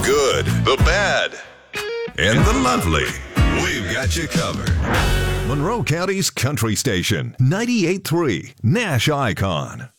good, the bad, and the lovely. We've got you covered. Monroe County's Country Station, 98.3 Nash Icon.